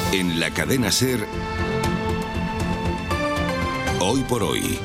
En la cadena SER, Hoy por Hoy,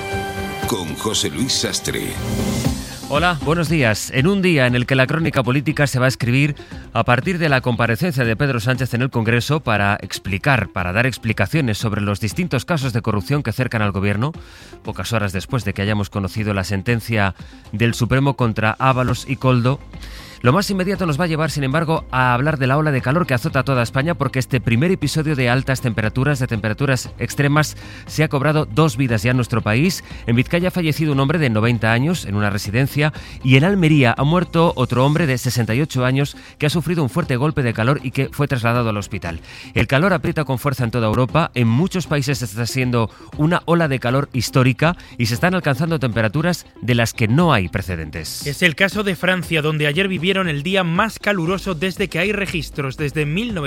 con José Luis Sastre. Hola, buenos días. En un día en el que la crónica política se va a escribir a partir de la comparecencia de Pedro Sánchez en el Congreso para dar explicaciones sobre los distintos casos de corrupción que cercan al Gobierno, pocas horas después de que hayamos conocido la sentencia del Supremo contra Ábalos y Koldo. Lo más inmediato nos va a llevar, sin embargo, a hablar de la ola de calor que azota a toda España, porque este primer episodio de altas temperaturas, de temperaturas extremas, se ha cobrado 2 vidas ya en nuestro país. En Vizcaya ha fallecido un hombre de 90 años en una residencia y en Almería ha muerto otro hombre de 68 años que ha sufrido un fuerte golpe de calor y que fue trasladado al hospital. El calor aprieta con fuerza en toda Europa. En muchos países está siendo una ola de calor histórica y se están alcanzando temperaturas de las que no hay precedentes. Es el caso de Francia, donde ayer vivieron el día más caluroso desde que hay registros, desde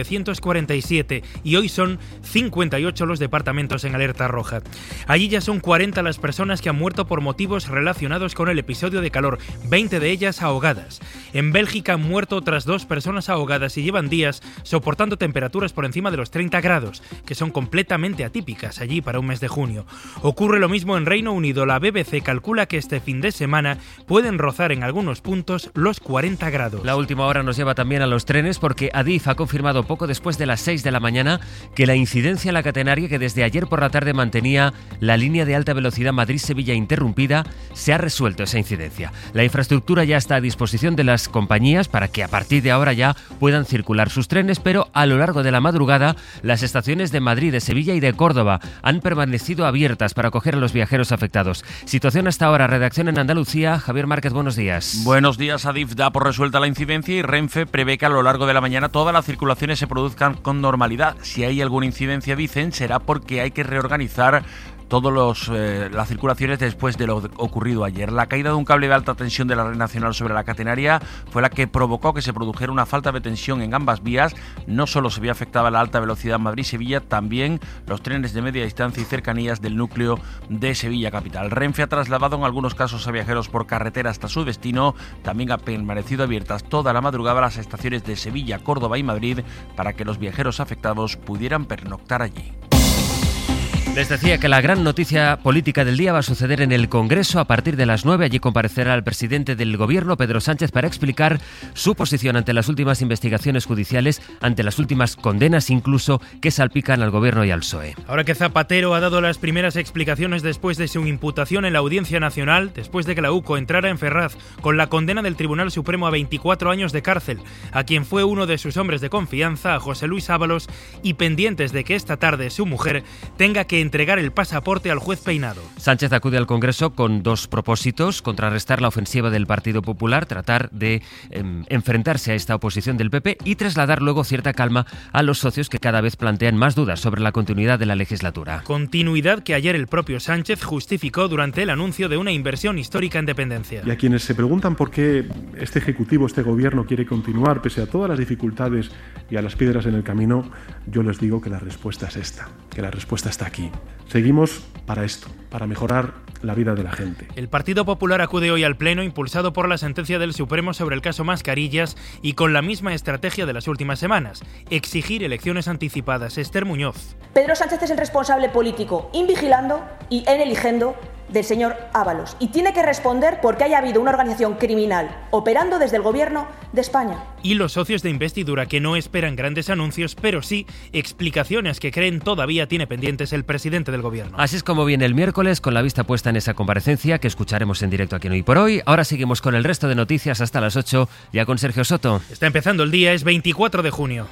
1947, y hoy son 58 los departamentos en alerta roja. Allí ya son 40 las personas que han muerto por motivos relacionados con el episodio de calor, 20 de ellas ahogadas. En Bélgica han muerto otras 2 personas ahogadas y llevan días soportando temperaturas por encima de los 30 grados, que son completamente atípicas allí para un mes de junio. Ocurre lo mismo en Reino Unido. La BBC calcula que este fin de semana pueden rozar en algunos puntos los 40 grados. La última hora nos lleva también a los trenes, porque Adif ha confirmado poco después de las 6 de la mañana que la incidencia en la catenaria, que desde ayer por la tarde mantenía la línea de alta velocidad Madrid-Sevilla interrumpida, se ha resuelto esa incidencia. La infraestructura ya está a disposición de las compañías para que a partir de ahora ya puedan circular sus trenes, pero a lo largo de la madrugada las estaciones de Madrid, de Sevilla y de Córdoba han permanecido abiertas para acoger a los viajeros afectados. Situación hasta ahora. Redacción en Andalucía. Javier Márquez, buenos días. Buenos días. Adif da por resuelta la incidencia y Renfe prevé que a lo largo de la mañana todas las circulaciones se produzcan con normalidad. Si hay alguna incidencia, dicen, será porque hay que reorganizar todas las circulaciones después de lo ocurrido ayer. La caída de un cable de alta tensión de la red nacional sobre la catenaria fue la que provocó que se produjera una falta de tensión en ambas vías. No solo se vio afectada la alta velocidad Madrid-Sevilla, también los trenes de media distancia y cercanías del núcleo de Sevilla capital. Renfe ha trasladado en algunos casos a viajeros por carretera hasta su destino. También ha permanecido abiertas toda la madrugada las estaciones de Sevilla, Córdoba y Madrid para que los viajeros afectados pudieran pernoctar allí. Les decía que la gran noticia política del día va a suceder en el Congreso a partir de las 9. Allí comparecerá el presidente del Gobierno, Pedro Sánchez, para explicar su posición ante las últimas investigaciones judiciales, ante las últimas condenas incluso que salpican al Gobierno y al PSOE. Ahora que Zapatero ha dado las primeras explicaciones después de su imputación en la Audiencia Nacional, después de que la UCO entrara en Ferraz con la condena del Tribunal Supremo a 24 años de cárcel, a quien fue uno de sus hombres de confianza, a José Luis Ábalos, y pendientes de que esta tarde su mujer tenga que entregar el pasaporte al juez Peinado. Sánchez acude al Congreso con 2 propósitos: contrarrestar la ofensiva del Partido Popular, tratar de enfrentarse a esta oposición del PP y trasladar luego cierta calma a los socios que cada vez plantean más dudas sobre la continuidad de la legislatura. Continuidad que ayer el propio Sánchez justificó durante el anuncio de una inversión histórica en dependencia. Y a quienes se preguntan por qué este Ejecutivo, este Gobierno quiere continuar pese a todas las dificultades y a las piedras en el camino, yo les digo que la respuesta es esta, que la respuesta está aquí. Seguimos para esto, para mejorar la vida de la gente. El Partido Popular acude hoy al Pleno impulsado por la sentencia del Supremo sobre el caso Mascarillas y con la misma estrategia de las últimas semanas: exigir elecciones anticipadas. Esther Muñoz. Pedro Sánchez es el responsable político invigilando y en eligiendo del señor Ábalos, y tiene que responder porque haya habido una organización criminal operando desde el Gobierno de España. Y los socios de investidura, que no esperan grandes anuncios, pero sí explicaciones que creen todavía tiene pendientes el presidente del Gobierno. Así es como viene el miércoles, con la vista puesta en esa comparecencia que escucharemos en directo aquí en Hoy por Hoy. Ahora seguimos con el resto de noticias hasta las 8, ya con Sergio Soto. Está empezando el día, es 24 de junio.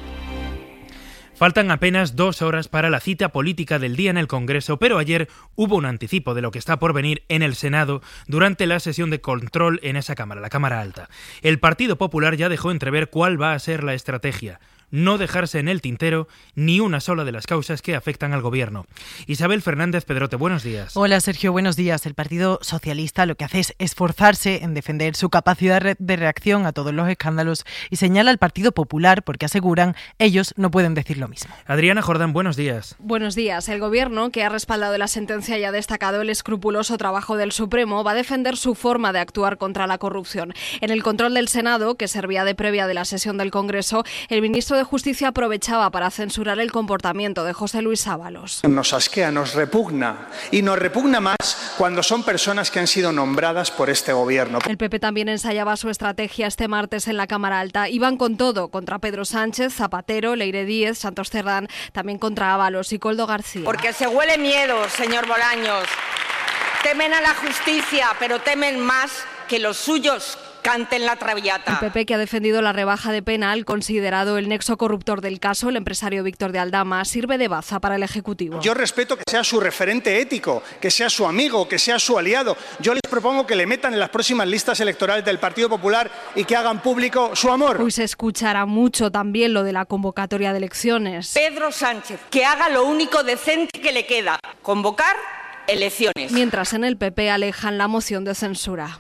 Faltan apenas 2 horas para la cita política del día en el Congreso, pero ayer hubo un anticipo de lo que está por venir en el Senado durante la sesión de control en esa Cámara, la Cámara Alta. El Partido Popular ya dejó entrever cuál va a ser la estrategia: no dejarse en el tintero ni una sola de las causas que afectan al Gobierno. Isabel Fernández Pedrote, buenos días. Hola Sergio, buenos días. El Partido Socialista lo que hace es esforzarse en defender su capacidad de reacción a todos los escándalos y señala al Partido Popular porque aseguran ellos no pueden decir lo mismo. mismo. Adriana Jordán, buenos días. Buenos días. El Gobierno, que ha respaldado la sentencia y ha destacado el escrupuloso trabajo del Supremo, va a defender su forma de actuar contra la corrupción. En el control del Senado, que servía de previa de la sesión del Congreso, el ministro de Justicia aprovechaba para censurar el comportamiento de José Luis Ábalos. Nos asquea, nos repugna, y nos repugna más cuando son personas que han sido nombradas por este Gobierno. El PP también ensayaba su estrategia este martes en la Cámara Alta. Iban con todo, contra Pedro Sánchez, Zapatero, Leire Díez, Santos Cerdán, también contra Ábalos y Koldo García. Porque se huele miedo, señor Bolaños. Temen a la justicia, pero temen más que los suyos canten la traviata. El PP, que ha defendido la rebaja de pena al considerado el nexo corruptor del caso, el empresario Víctor de Aldama, sirve de baza para el Ejecutivo. Yo respeto que sea su referente ético, que sea su amigo, que sea su aliado. Yo les propongo que le metan en las próximas listas electorales del Partido Popular y que hagan público su amor. Hoy se escuchará mucho también lo de la convocatoria de elecciones. Pedro Sánchez, que haga lo único decente que le queda, convocar elecciones. Mientras en el PP alejan la moción de censura.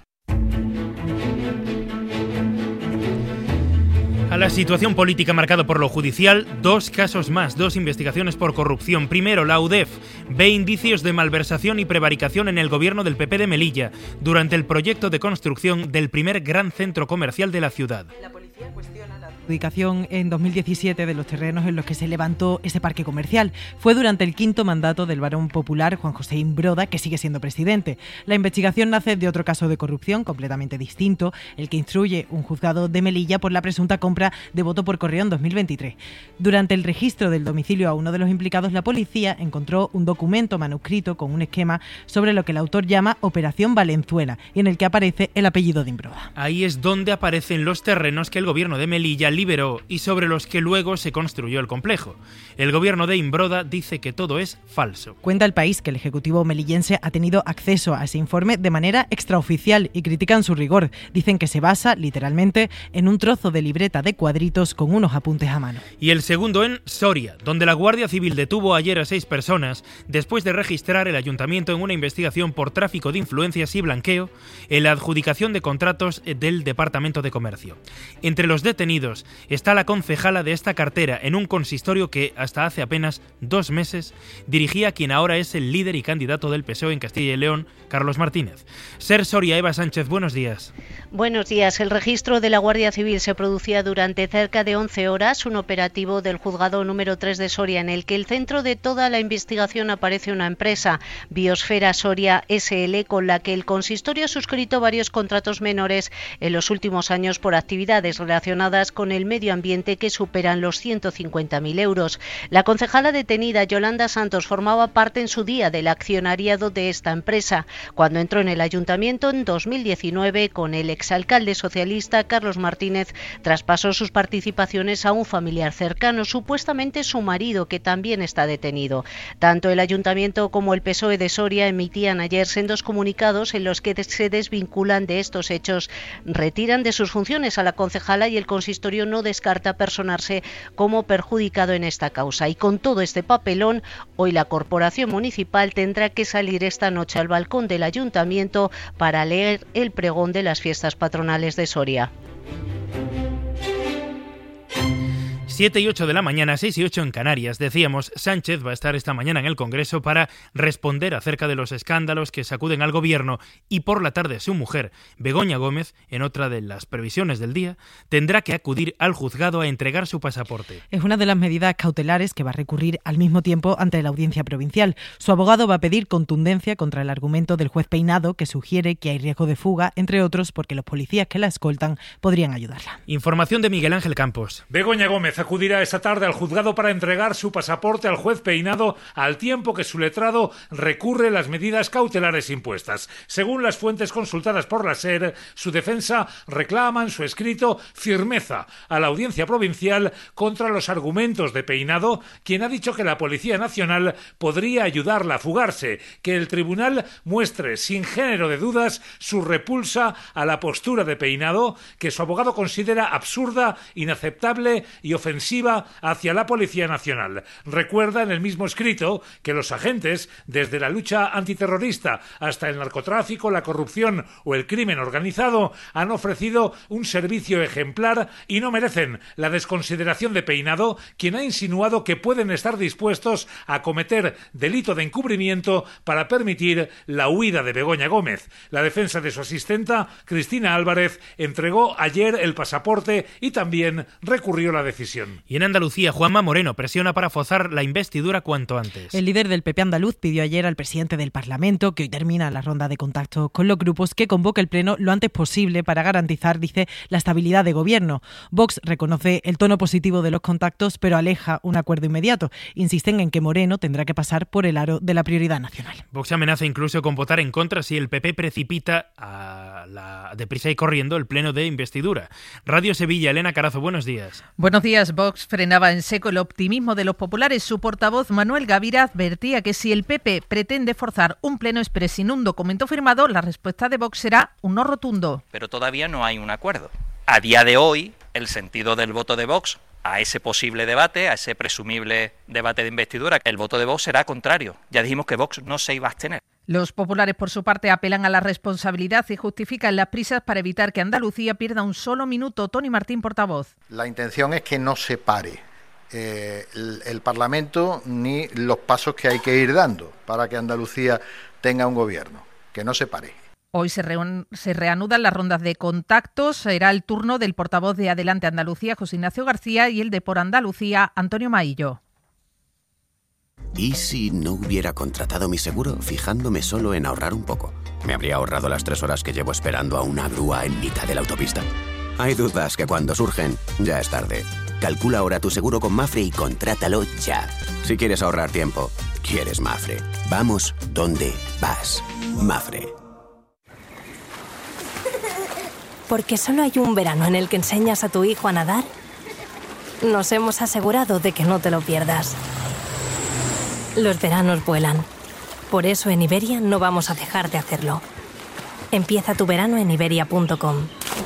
A la situación política marcada por lo judicial, dos casos más, dos investigaciones por corrupción. Primero, la UDEF ve indicios de malversación y prevaricación en el gobierno del PP de Melilla durante el proyecto de construcción del primer gran centro comercial de la ciudad. La policía cuestiona la adjudicación en 2017 de los terrenos en los que se levantó ese parque comercial. Fue durante el quinto mandato del varón popular Juan José Imbroda, que sigue siendo presidente. La investigación nace de otro caso de corrupción completamente distinto, el que instruye un juzgado de Melilla por la presunta compra de voto por correo en 2023. Durante el registro del domicilio a uno de los implicados, la policía encontró un documento manuscrito con un esquema sobre lo que el autor llama Operación Valenzuela y en el que aparece el apellido de Imbroda. Ahí es donde aparecen los terrenos que el gobierno de Melilla liberó y sobre los que luego se construyó el complejo. El gobierno de Imbroda dice que todo es falso. Cuenta El País que el Ejecutivo melillense ha tenido acceso a ese informe de manera extraoficial y critican su rigor. Dicen que se basa, literalmente, en un trozo de libreta de cuadritos con unos apuntes a mano. Y el segundo en Soria, donde la Guardia Civil detuvo ayer a 6 personas después de registrar el ayuntamiento en una investigación por tráfico de influencias y blanqueo en la adjudicación de contratos del Departamento de Comercio. Entre los detenidos está la concejala de esta cartera en un consistorio que hasta hace apenas 2 meses dirigía quien ahora es el líder y candidato del PSOE en Castilla y León, Carlos Martínez. Ser Soria, Eva Sánchez, buenos días. Buenos días. El registro de la Guardia Civil se producía durante cerca de 11 horas, un operativo del juzgado número 3 de Soria, en el que el centro de toda la investigación aparece una empresa, Biosfera Soria SL, con la que el consistorio ha suscrito varios contratos menores en los últimos años por actividades relacionadas con el medio ambiente que superan los 150.000 euros. La concejala detenida, Yolanda Santos, formaba parte en su día del accionariado de esta empresa, cuando entró en el ayuntamiento en 2019 con el exalcalde socialista Carlos Martínez. Traspasó sus participaciones a un familiar cercano, supuestamente su marido, que también está detenido. Tanto el ayuntamiento como el PSOE de Soria emitían ayer sendos comunicados en los que se desvinculan de estos hechos, retiran de sus funciones a la concejala y el consistorio no descarta personarse como perjudicado en esta causa. Y con todo este papelón, hoy la corporación municipal tendrá que salir esta noche al balcón del ayuntamiento para leer el pregón de las fiestas patronales de Soria. 7 y 8 de la mañana, 6 y 8 en Canarias. Decíamos, Sánchez va a estar esta mañana en el Congreso para responder acerca de los escándalos que sacuden al gobierno y por la tarde su mujer, Begoña Gómez, en otra de las previsiones del día, tendrá que acudir al juzgado a entregar su pasaporte. Es una de las medidas cautelares que va a recurrir al mismo tiempo ante la audiencia provincial. Su abogado va a pedir contundencia contra el argumento del juez Peinado, que sugiere que hay riesgo de fuga, entre otros porque los policías que la escoltan podrían ayudarla. Información de Miguel Ángel Campos. Begoña Gómez acudirá esta tarde al juzgado para entregar su pasaporte al juez Peinado, al tiempo que su letrado recurre las medidas cautelares impuestas. Según las fuentes consultadas por la SER, su defensa reclama en su escrito firmeza a la audiencia provincial contra los argumentos de Peinado, quien ha dicho que la Policía Nacional podría ayudarla a fugarse, que el tribunal muestre sin género de dudas su repulsa a la postura de Peinado, que su abogado considera absurda, inaceptable y ofensiva ofensiva hacia la Policía Nacional. Recuerda en el mismo escrito que los agentes, desde la lucha antiterrorista hasta el narcotráfico, la corrupción o el crimen organizado, han ofrecido un servicio ejemplar y no merecen la desconsideración de Peinado, quien ha insinuado que pueden estar dispuestos a cometer delito de encubrimiento para permitir la huida de Begoña Gómez. La defensa de su asistenta, Cristina Álvarez, entregó ayer el pasaporte y también recurrió la decisión. Y en Andalucía, Juanma Moreno presiona para forzar la investidura cuanto antes. El líder del PP andaluz pidió ayer al presidente del Parlamento, que hoy termina la ronda de contactos con los grupos, que convoque el pleno lo antes posible para garantizar, dice, la estabilidad de gobierno. Vox reconoce el tono positivo de los contactos, pero aleja un acuerdo inmediato. Insisten en que Moreno tendrá que pasar por el aro de la prioridad nacional. Vox amenaza incluso con votar en contra si el PP precipita deprisa y corriendo el pleno de investidura. Radio Sevilla, Elena Carazo, buenos días. Buenos días. Vox frenaba en seco el optimismo de los populares. Su portavoz, Manuel Gavira, advertía que si el PP pretende forzar un pleno exprés sin un documento firmado, la respuesta de Vox será un no rotundo. Pero todavía no hay un acuerdo. A día de hoy, el sentido del voto de Vox a ese posible debate, a ese presumible debate de investidura, el voto de Vox será contrario. Ya dijimos que Vox no se iba a abstener. Los populares, por su parte, apelan a la responsabilidad y justifican las prisas para evitar que Andalucía pierda un solo minuto. Tony Martín, portavoz. La intención es que no se pare el Parlamento ni los pasos que hay que ir dando para que Andalucía tenga un gobierno, que no se pare. Hoy se reanudan las rondas de contactos. Será el turno del portavoz de Adelante Andalucía, José Ignacio García, y el de Por Andalucía, Antonio Maillo. ¿Y si no hubiera contratado mi seguro fijándome solo en ahorrar un poco? ¿Me habría ahorrado las 3 horas que llevo esperando a una grúa en mitad de la autopista? Hay dudas que cuando surgen, ya es tarde. Calcula ahora tu seguro con Mafre y contrátalo ya. Si quieres ahorrar tiempo, quieres Mafre. Vamos donde vas. Mafre. Porque solo hay un verano en el que enseñas a tu hijo a nadar, nos hemos asegurado de que no te lo pierdas. Los veranos vuelan. Por eso en Iberia no vamos a dejar de hacerlo. Empieza tu verano en iberia.com.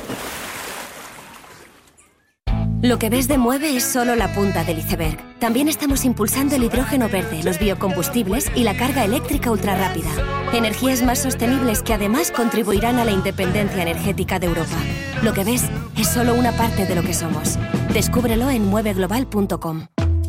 Lo que ves de Mueve es solo la punta del iceberg. También estamos impulsando el hidrógeno verde, los biocombustibles y la carga eléctrica ultrarrápida. Energías más sostenibles que además contribuirán a la independencia energética de Europa. Lo que ves es solo una parte de lo que somos. Descúbrelo en mueveglobal.com.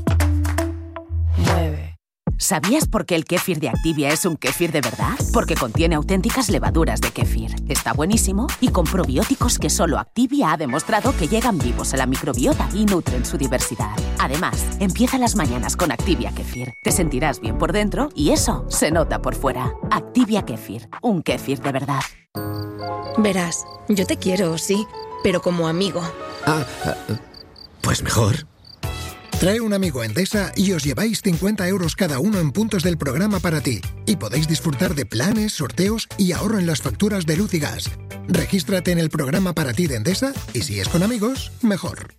Mueve. ¿Sabías por qué el kéfir de Activia es un kéfir de verdad? Porque contiene auténticas levaduras de kéfir. Está buenísimo y con probióticos que solo Activia ha demostrado que llegan vivos a la microbiota y nutren su diversidad. Además, empieza las mañanas con Activia Kéfir. Te sentirás bien por dentro y eso se nota por fuera. Activia Kéfir, un kéfir de verdad. Verás, yo te quiero, sí, pero como amigo. Pues mejor. Trae un amigo a Endesa y os lleváis 50 euros cada uno en puntos del programa para ti. Y podéis disfrutar de planes, sorteos y ahorro en las facturas de luz y gas. Regístrate en el programa para ti de Endesa y si es con amigos, mejor.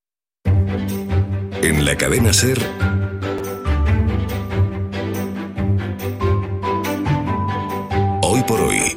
En la cadena SER, Hoy por Hoy.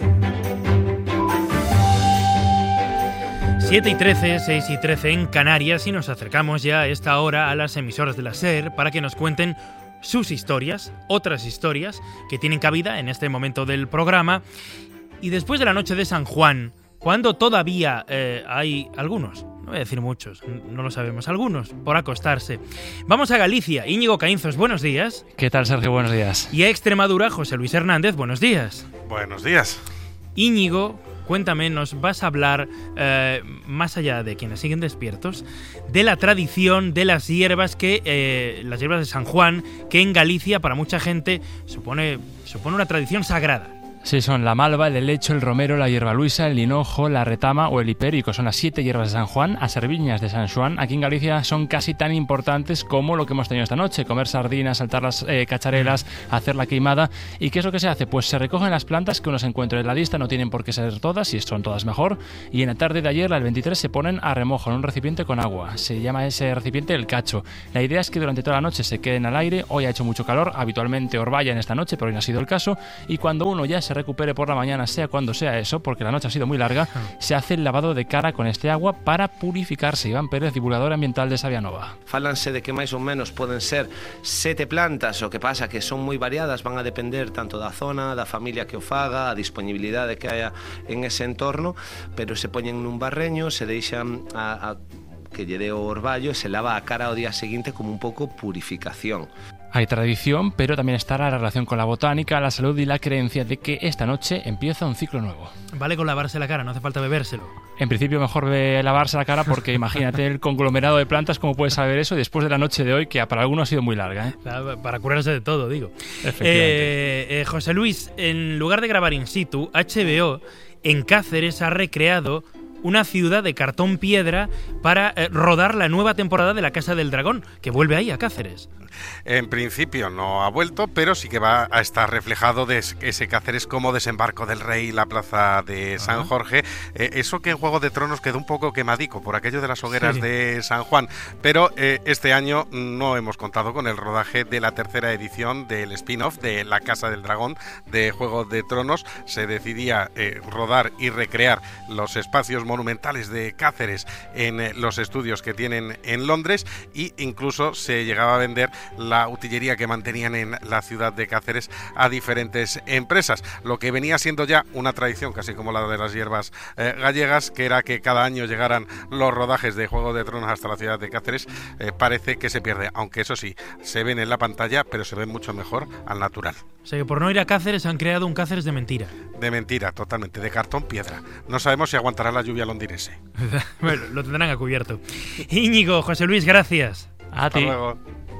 7:13, 6:13 en Canarias, y nos acercamos ya a esta hora a las emisoras de la SER para que nos cuenten sus historias, otras historias que tienen cabida en este momento del programa. Y después de la noche de San Juan, cuando todavía hay algunos, no voy a decir muchos, no lo sabemos, algunos por acostarse, vamos a Galicia. Íñigo Caínzos, buenos días. ¿Qué tal, Sergio? Buenos días. Y a Extremadura, José Luis Hernández, buenos días. Buenos días. Íñigo, cuéntame, nos vas a hablar, más allá de quienes siguen despiertos, de la tradición de las hierbas las hierbas de San Juan, que en Galicia para mucha gente supone una tradición sagrada. Sí, son la malva, el helecho, el romero, la hierba luisa, el linojo, la retama o el hipérico. Son las 7 hierbas de San Juan, a serviñas de San Juan. Aquí en Galicia son casi tan importantes como lo que hemos tenido esta noche. Comer sardinas, saltar las cacharelas, hacer la queimada. ¿Y qué es lo que se hace? Pues se recogen las plantas que uno se encuentra en la lista. No tienen por qué ser todas, si son todas mejor. Y en la tarde de ayer, el 23, se ponen a remojo en un recipiente con agua. Se llama ese recipiente el cacho. La idea es que durante toda la noche se queden al aire. Hoy ha hecho mucho calor, habitualmente orvallan esta noche, pero hoy no ha sido el caso. Y cuando uno ya se recupere por la mañana, sea cuando sea eso, porque la noche ha sido muy larga, se hace el lavado de cara con este agua para purificarse. Iván Pérez, divulgador ambiental de Sabianova. Fálanse de que máis ou menos poden ser 7 plantas, o que pasa que son moi variadas, van a depender tanto da zona, da familia que o faga, a disponibilidade que haya en ese entorno, pero se poñen nun barreño, se deixan que lle dé o orballo e se lava a cara ao día seguinte como un pouco purificación. Hay tradición, pero también está la relación con la botánica, la salud y la creencia de que esta noche empieza un ciclo nuevo. Vale con lavarse la cara, no hace falta bebérselo. En principio mejor lavarse la cara porque imagínate el conglomerado de plantas, cómo puedes saber eso después de la noche de hoy, que para algunos ha sido muy larga, ¿eh? Para curarse de todo, digo. Efectivamente. José Luis, en lugar de grabar in situ, HBO en Cáceres ha recreado una ciudad de cartón piedra para rodar la nueva temporada de La Casa del Dragón, que vuelve ahí a Cáceres. En principio no ha vuelto, pero sí que va a estar reflejado de ese Cáceres como Desembarco del Rey, la plaza de San Jorge. Eso que en Juego de Tronos quedó un poco quemadico por aquello de las hogueras de San Juan, pero este año no hemos contado con el rodaje de la tercera edición del spin-off de La Casa del Dragón de Juego de Tronos. Se decidía rodar y recrear los espacios monumentales de Cáceres en los estudios que tienen en Londres, e incluso se llegaba a vender la utillería que mantenían en la ciudad de Cáceres a diferentes empresas, lo que venía siendo ya una tradición casi como la de las hierbas gallegas, que era que cada año llegaran los rodajes de Juego de Tronos hasta la ciudad de Cáceres. Parece que se pierde, aunque eso sí, se ven en la pantalla, pero se ven mucho mejor al natural. O sea que por no ir a Cáceres han creado un Cáceres de mentira. De mentira, totalmente, de cartón piedra. No sabemos si aguantará la lluvia londinense. Bueno, lo tendrán a cubierto. Íñigo, José Luis, gracias. A ti. Hasta luego.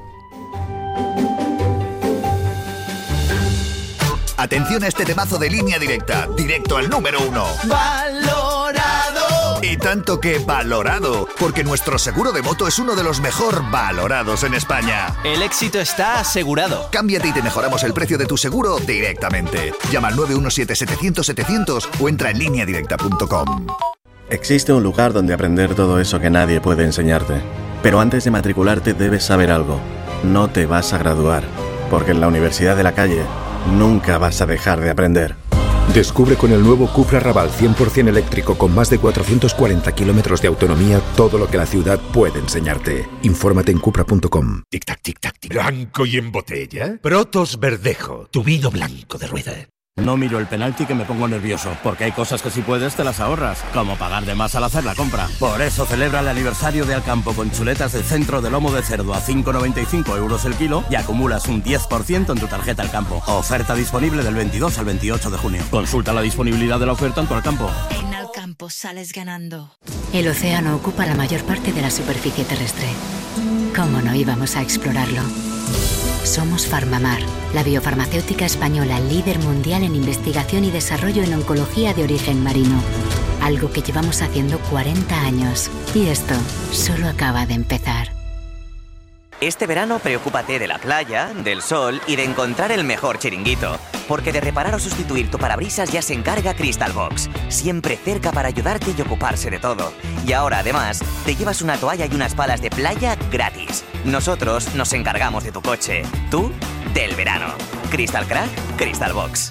Atención a este temazo de Línea Directa, directo al número 1. ¡Valorado! Y tanto que valorado, porque nuestro seguro de moto es uno de los mejor valorados en España. El éxito está asegurado. Cámbiate y te mejoramos el precio de tu seguro directamente. Llama al 917-700-700 o entra en lineadirecta.com. Existe un lugar donde aprender todo eso que nadie puede enseñarte. Pero antes de matricularte debes saber algo. No te vas a graduar, porque en la Universidad de la Calle nunca vas a dejar de aprender. Descubre con el nuevo Cupra Raval 100% eléctrico con más de 440 kilómetros de autonomía todo lo que la ciudad puede enseñarte. Infórmate en cupra.com. Tic-tac, tic-tac, tic. ¿Blanco y en botella? Protos Verdejo, tu vino blanco de rueda. No miro el penalti que me pongo nervioso, porque hay cosas que si puedes te las ahorras, como pagar de más al hacer la compra. Por eso celebra el aniversario de Alcampo con chuletas de centro de lomo de cerdo a 5,95 € el kilo y acumulas un 10% en tu tarjeta Alcampo. Oferta disponible del 22 al 28 de junio. Consulta la disponibilidad de la oferta en tu Alcampo. En Alcampo sales ganando. El océano ocupa la mayor parte de la superficie terrestre. ¿Cómo no íbamos a explorarlo? Somos Farmamar, la biofarmacéutica española líder mundial en investigación y desarrollo en oncología de origen marino. Algo que llevamos haciendo 40 años. Y esto solo acaba de empezar. Este verano preocúpate de la playa, del sol y de encontrar el mejor chiringuito. Porque de reparar o sustituir tu parabrisas ya se encarga Crystal Box. Siempre cerca para ayudarte y ocuparse de todo. Y ahora además te llevas una toalla y unas palas de playa gratis. Nosotros nos encargamos de tu coche. Tú, del verano. Crystal Crack, Crystal Box.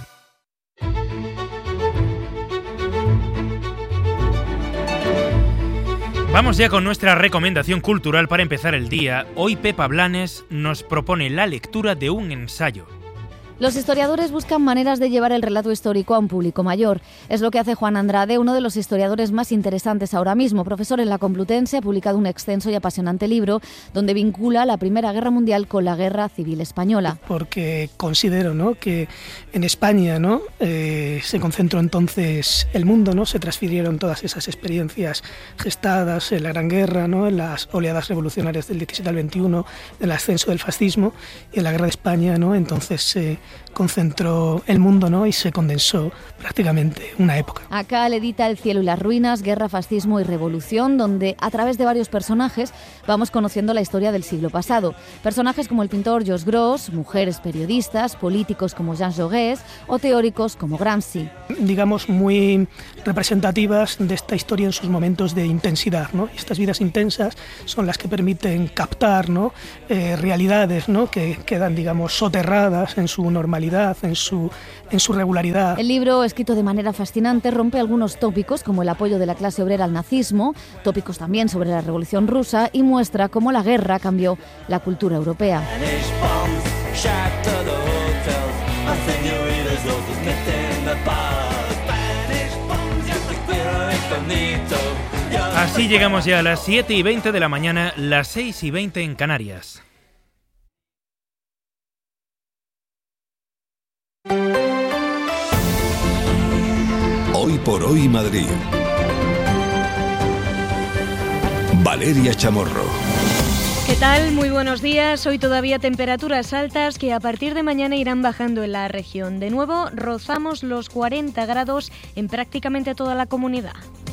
Vamos ya con nuestra recomendación cultural para empezar el día. Hoy Pepa Blanes nos propone la lectura de un ensayo. Los historiadores buscan maneras de llevar el relato histórico a un público mayor. Es lo que hace Juan Andrade, uno de los historiadores más interesantes ahora mismo. Profesor en la Complutense, ha publicado un extenso y apasionante libro donde vincula la Primera Guerra Mundial con la Guerra Civil Española. Porque considero, ¿no?, que en España, ¿no?, se concentró entonces el mundo, ¿no?, se transfirieron todas esas experiencias gestadas en la Gran Guerra, ¿no?, en las oleadas revolucionarias del 17 al 21, en el ascenso del fascismo, y en la Guerra de España, ¿no?, entonces se concentró el mundo, ¿no?, y se condensó prácticamente una época. Acá le edita El cielo y las ruinas, Guerra, fascismo y revolución, donde a través de varios personajes vamos conociendo la historia del siglo pasado. Personajes como el pintor Jos Gros, mujeres periodistas, políticos como Jean Jaurès o teóricos como Gramsci. Digamos, muy representativas de esta historia en sus momentos de intensidad, ¿no? Y estas vidas intensas son las que permiten captar, ¿no?, realidades, ¿no?, que quedan, digamos, soterradas en su normalidad, en su regularidad. El libro, escrito de manera fascinante, rompe algunos tópicos como el apoyo de la clase obrera al nazismo, tópicos también sobre la Revolución Rusa, y muestra cómo la guerra cambió la cultura europea. Así llegamos ya a las 7:20 de la mañana, las 6:20 en Canarias. Hoy por hoy Madrid. Valeria Chamorro. ¿Qué tal? Muy buenos días. Hoy todavía temperaturas altas que a partir de mañana irán bajando en la región. De nuevo, rozamos los 40 grados en prácticamente toda la comunidad.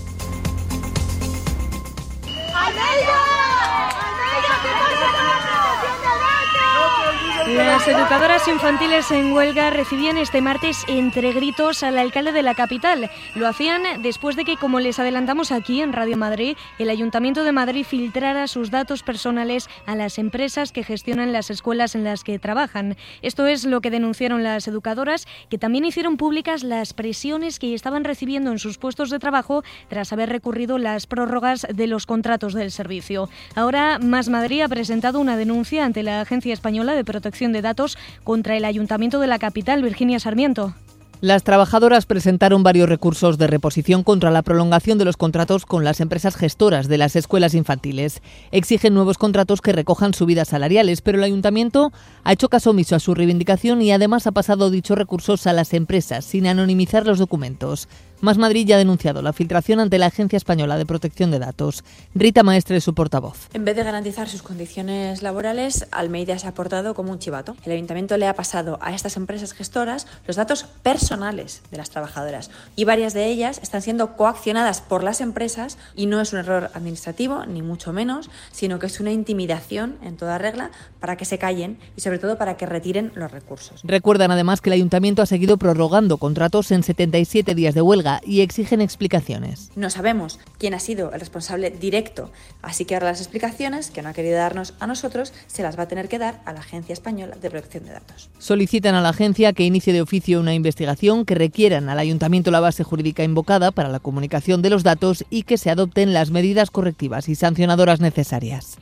Las educadoras infantiles en huelga recibían este martes entre gritos al alcalde de la capital. Lo hacían después de que, como les adelantamos aquí en Radio Madrid, el Ayuntamiento de Madrid filtrara sus datos personales a las empresas que gestionan las escuelas en las que trabajan. Esto es lo que denunciaron las educadoras, que también hicieron públicas las presiones que estaban recibiendo en sus puestos de trabajo tras haber recurrido las prórrogas de los contratos del servicio. Ahora, Más Madrid ha presentado una denuncia ante la Agencia Española de Protección de Datos contra el Ayuntamiento de la capital. Virginia Sarmiento. Las trabajadoras presentaron varios recursos de reposición contra la prolongación de los contratos con las empresas gestoras de las escuelas infantiles. Exigen nuevos contratos que recojan subidas salariales, pero el Ayuntamiento ha hecho caso omiso a su reivindicación y además ha pasado dichos recursos a las empresas sin anonimizar los documentos. Más Madrid ya ha denunciado la filtración ante la Agencia Española de Protección de Datos. Rita Maestre es su portavoz. En vez de garantizar sus condiciones laborales, Almeida se ha portado como un chivato. El Ayuntamiento le ha pasado a estas empresas gestoras los datos personales de las trabajadoras y varias de ellas están siendo coaccionadas por las empresas y no es un error administrativo, ni mucho menos, sino que es una intimidación en toda regla para que se callen y sobre todo para que retiren los recursos. Recuerdan además que el Ayuntamiento ha seguido prorrogando contratos en 77 días de huelga y exigen explicaciones. No sabemos quién ha sido el responsable directo, así que ahora las explicaciones que no ha querido darnos a nosotros se las va a tener que dar a la Agencia Española de Protección de Datos. Solicitan a la agencia que inicie de oficio una investigación, que requieran al Ayuntamiento la base jurídica invocada para la comunicación de los datos y que se adopten las medidas correctivas y sancionadoras necesarias.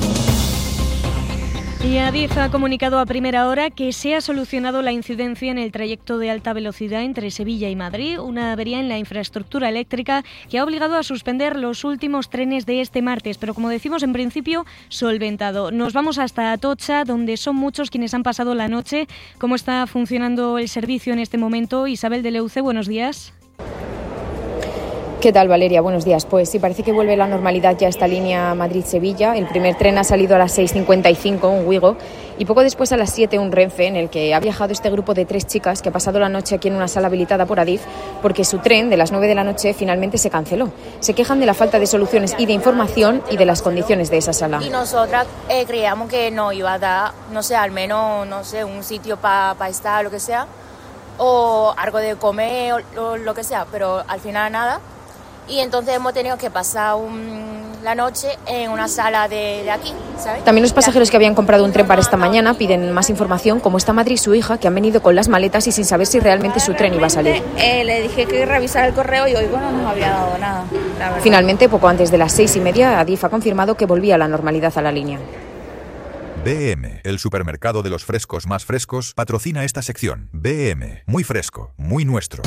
Y Adif ha comunicado a primera hora que se ha solucionado la incidencia en el trayecto de alta velocidad entre Sevilla y Madrid, una avería en la infraestructura eléctrica que ha obligado a suspender los últimos trenes de este martes, pero como decimos en principio, solventado. Nos vamos hasta Atocha, donde son muchos quienes han pasado la noche. ¿Cómo está funcionando el servicio en este momento? Isabel de Leuce, buenos días. ¿Qué tal, Valeria? Buenos días. Pues sí, parece que vuelve la normalidad ya esta línea Madrid-Sevilla. El primer tren ha salido a las 6:55, un Wigo, y poco después a las 7 un Renfe, en el que ha viajado este grupo de 3 chicas que ha pasado la noche aquí en una sala habilitada por Adif porque su tren de las 9 de la noche finalmente se canceló. Se quejan de la falta de soluciones y de información y de las condiciones de esa sala. Y nosotras creíamos que nos iba a dar, no sé, al menos, no sé, un sitio para estar, lo que sea, o algo de comer o lo que sea, pero al final nada. Y entonces hemos tenido que pasar la noche en una sala de aquí, ¿sabes? También los pasajeros que habían comprado un tren para esta mañana piden más información, como está Madrid y su hija, que han venido con las maletas y sin saber si realmente su tren iba a salir. Le dije que revisara el correo y hoy, no nos había dado nada, la verdad. Finalmente, poco antes de las 6:30, Adif ha confirmado que volvía a la normalidad a la línea. BM, el supermercado de los frescos más frescos, patrocina esta sección. BM, muy fresco, muy nuestro.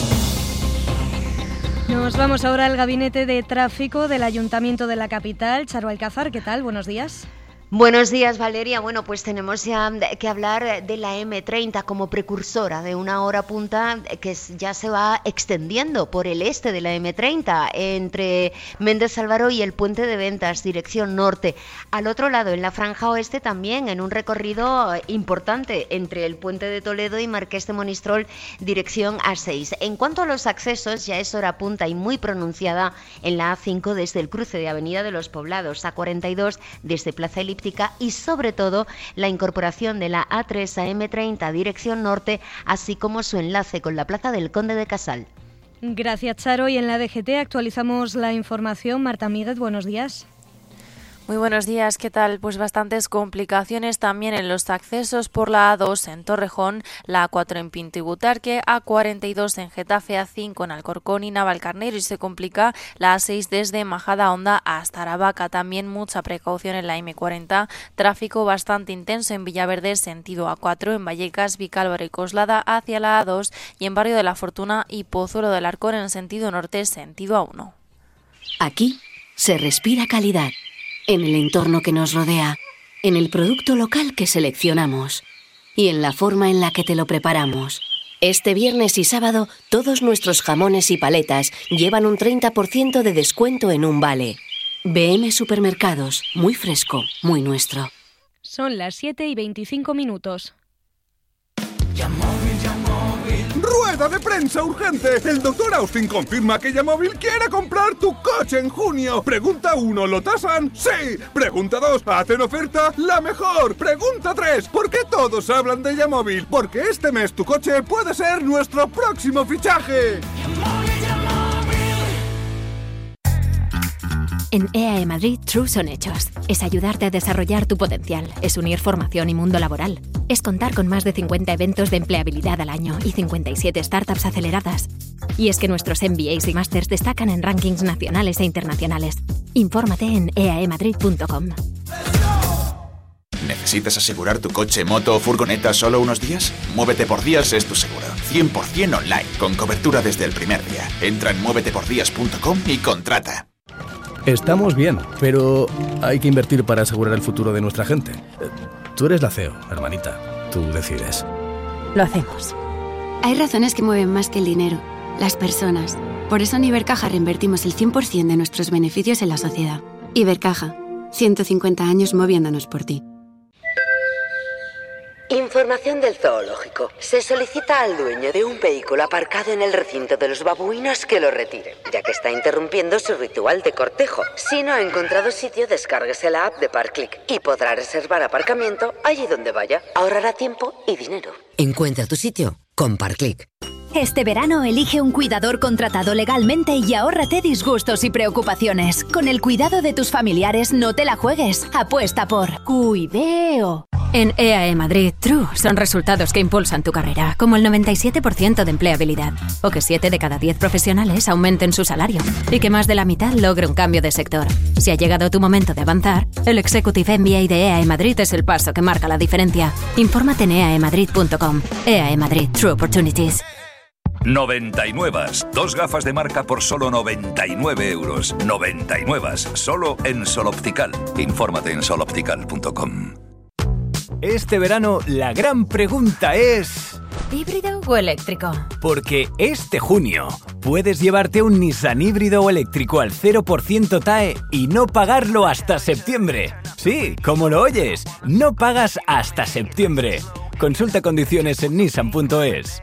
Nos vamos ahora al gabinete de tráfico del Ayuntamiento de la capital. Charo Alcázar, ¿qué tal? Buenos días. Buenos días, Valeria. Bueno, pues tenemos ya que hablar de la M30 como precursora de una hora punta que ya se va extendiendo por el este de la M30, entre Méndez Álvaro y el Puente de Ventas, dirección norte. Al otro lado, en la franja oeste también, en un recorrido importante entre el Puente de Toledo y Marqués de Monistrol, dirección A6. En cuanto a los accesos, ya es hora punta y muy pronunciada en la A5 desde el cruce de Avenida de los Poblados, A42 desde Plaza Elíptica y sobre todo la incorporación de la A3 a M30 dirección norte, así como su enlace con la Plaza del Conde de Casal. Gracias, Charo. Y en la DGT actualizamos la información. Marta Míguez, buenos días. Muy buenos días, ¿qué tal? Pues bastantes complicaciones también en los accesos por la A2 en Torrejón, la A4 en Pinto y Butarque, A42 en Getafe, A5 en Alcorcón y Navalcarnero, y se complica la A6 desde Majadahonda hasta Aravaca. También mucha precaución en la M40, tráfico bastante intenso en Villaverde sentido A4, en Vallecas, Vicálvaro y Coslada hacia la A2 y en Barrio de la Fortuna y Pozuelo del Arcón en sentido norte sentido A1. Aquí se respira calidad. En el entorno que nos rodea, en el producto local que seleccionamos y en la forma en la que te lo preparamos. Este viernes y sábado, todos nuestros jamones y paletas llevan un 30% de descuento en un vale. BM Supermercados, muy fresco, muy nuestro. Son las 7:25. ¡Rueda de prensa urgente! El doctor Austin confirma que Yamóvil quiere comprar tu coche en junio. Pregunta 1, ¿lo tasan? ¡Sí! Pregunta 2, ¿hacen oferta? ¡La mejor! Pregunta 3, ¿por qué todos hablan de Yamóvil? Porque este mes tu coche puede ser nuestro próximo fichaje. En EAE Madrid, True son hechos. Es ayudarte a desarrollar tu potencial. Es unir formación y mundo laboral. Es contar con más de 50 eventos de empleabilidad al año y 57 startups aceleradas. Y es que nuestros MBAs y másters destacan en rankings nacionales e internacionales. Infórmate en eaemadrid.com. ¿Necesitas asegurar tu coche, moto o furgoneta solo unos días? Muévete por Días es tu seguro. 100% online, con cobertura desde el primer día. Entra en muévetepordías.com y contrata. Estamos bien, pero hay que invertir para asegurar el futuro de nuestra gente. Tú eres la CEO, hermanita. Tú decides. Lo hacemos. Hay razones que mueven más que el dinero, las personas. Por eso en Ibercaja reinvertimos el 100% de nuestros beneficios en la sociedad. Ibercaja, 150 años moviéndonos por ti. Información del zoológico. Se solicita al dueño de un vehículo aparcado en el recinto de los babuinos que lo retire, ya que está interrumpiendo su ritual de cortejo. Si no ha encontrado sitio, descárguese la app de Parkclick y podrá reservar aparcamiento allí donde vaya. Ahorrará tiempo y dinero. Encuentra tu sitio con Parkclick. Este verano elige un cuidador contratado legalmente y ahórrate disgustos y preocupaciones. Con el cuidado de tus familiares no te la juegues. Apuesta por Cuideo. En EAE Madrid, True son resultados que impulsan tu carrera, como el 97% de empleabilidad, o que 7 de cada 10 profesionales aumenten su salario, y que más de la mitad logre un cambio de sector. Si ha llegado tu momento de avanzar, el Executive MBA de EAE Madrid es el paso que marca la diferencia. Infórmate en eaemadrid.com. EAE Madrid, True Opportunities. 99. 2 gafas de marca por solo 99 euros. 99. Solo en Sol Optical. Infórmate en soloptical.com. Este verano la gran pregunta es... ¿híbrido o eléctrico? Porque este junio puedes llevarte un Nissan híbrido o eléctrico al 0% TAE y no pagarlo hasta septiembre. Sí, como lo oyes, no pagas hasta septiembre. Consulta condiciones en nissan.es.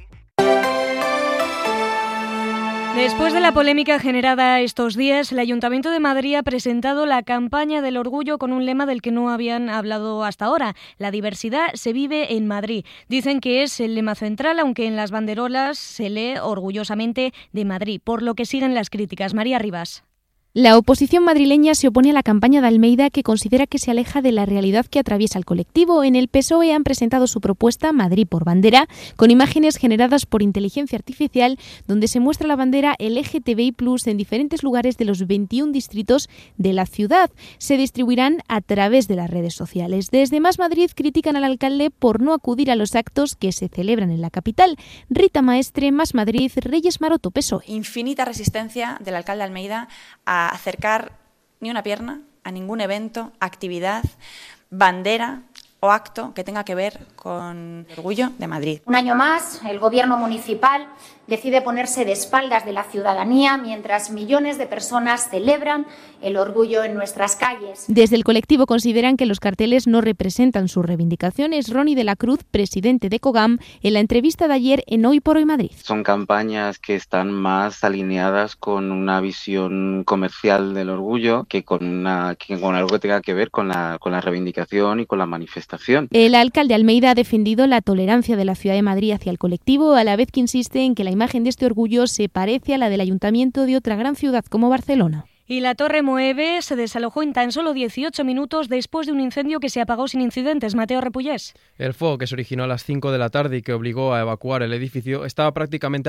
Después de la polémica generada estos días, el Ayuntamiento de Madrid ha presentado la campaña del orgullo con un lema del que no habían hablado hasta ahora. La diversidad se vive en Madrid. Dicen que es el lema central, aunque en las banderolas se lee orgullosamente de Madrid, por lo que siguen las críticas. María Rivas. La oposición madrileña se opone a la campaña de Almeida, que considera que se aleja de la realidad que atraviesa el colectivo. En el PSOE han presentado su propuesta Madrid por bandera, con imágenes generadas por inteligencia artificial, donde se muestra la bandera LGTBI+ en diferentes lugares de los 21 distritos de la ciudad. Se distribuirán a través de las redes sociales. Desde Más Madrid critican al alcalde por no acudir a los actos que se celebran en la capital. Rita Maestre, Más Madrid, Reyes Maroto, PSOE. Infinita resistencia del alcalde Almeida a acercar ni una pierna a ningún evento, actividad, bandera o acto que tenga que ver con el orgullo de Madrid. Un año más, el Gobierno municipal decide ponerse de espaldas de la ciudadanía mientras millones de personas celebran el orgullo en nuestras calles. Desde el colectivo consideran que los carteles no representan sus reivindicaciones. Ronnie de la Cruz, presidente de COGAM, en la entrevista de ayer en Hoy por Hoy Madrid. Son campañas que están más alineadas con una visión comercial del orgullo que con algo que tenga que ver con la reivindicación y con la manifestación. El alcalde Almeida ha defendido la tolerancia de la ciudad de Madrid hacia el colectivo, a la vez que insiste en que la imagen de este orgullo se parece a la del ayuntamiento de otra gran ciudad como Barcelona. Y la Torre Moeve se desalojó en tan solo 18 minutos después de un incendio que se apagó sin incidentes. Mateo Repullés. El fuego, que se originó a las 5 de la tarde y que obligó a evacuar el edificio, estaba prácticamente